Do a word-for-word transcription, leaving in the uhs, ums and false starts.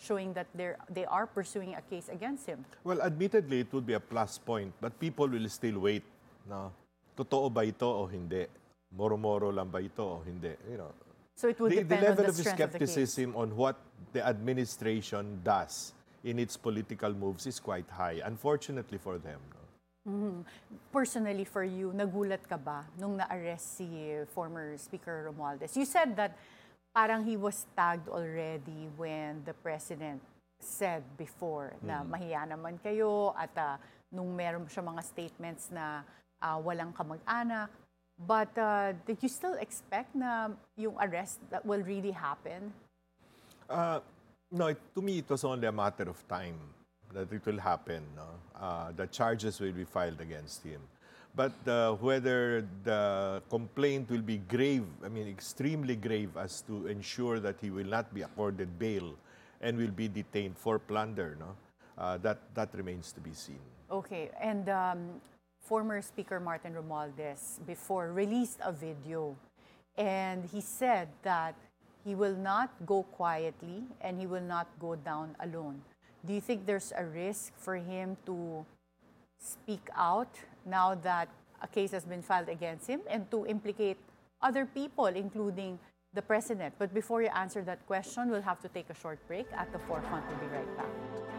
showing that they're, they are pursuing a case against him. Well, admittedly, it would be a plus point, but people will still wait. No? Totoo ba ito o hindi? Moro-moro lang ba ito o hindi? You know, So it would the, the depend level on the of strength of the case. skepticism on what the administration does in its political moves is quite high, unfortunately for them. No? Mm-hmm. Personally for you, nagulat ka ba nung na-arrest si former Speaker Romualdez? You said that parang he was tagged already when the President said before na mahiya naman kayo at uh, nung meron siya mga statements na uh, walang kamag-anak. But uh, did you still expect na yung arrest that will really happen? Uh, no, it, to me, it was only a matter of time that it will happen. No? Uh, the charges will be filed against him. But uh, whether the complaint will be grave, I mean, extremely grave as to ensure that he will not be accorded bail and will be detained for plunder, no? Uh, that, that remains to be seen. Okay, and um, former Speaker Martin Romualdez before released a video, and he said that he will not go quietly and he will not go down alone. Do you think there's a risk for him to speak out now that a case has been filed against him and to implicate other people, including the President? But before you answer that question, we'll have to take a short break. At the Forefront, we'll be right back.